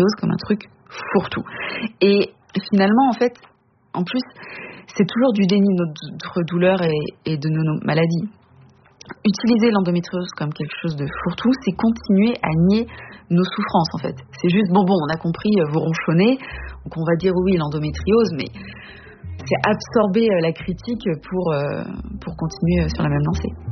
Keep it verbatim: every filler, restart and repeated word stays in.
l'endométriose comme un truc fourre-tout. Et finalement, en fait, en plus, c'est toujours du déni de notre douleur et, et de nos maladies. Utiliser l'endométriose comme quelque chose de fourre-tout, c'est continuer à nier nos souffrances, en fait. C'est juste, bon, bon, on a compris, vous ronchonnez, donc on va dire oui, l'endométriose, mais c'est absorber la critique pour, euh, pour continuer sur la même lancée.